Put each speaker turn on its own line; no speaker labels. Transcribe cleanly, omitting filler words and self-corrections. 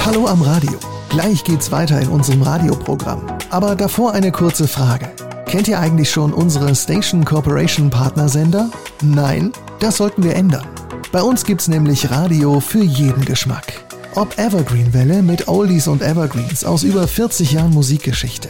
Hallo am Radio. Gleich geht's weiter in unserem Radioprogramm. Aber davor eine kurze Frage. Kennt ihr eigentlich schon unsere Station Corporation Partnersender? Nein? Das sollten wir ändern. Bei uns gibt's nämlich Radio für jeden Geschmack. Ob Evergreen Welle mit Oldies und Evergreens aus über 40 Jahren Musikgeschichte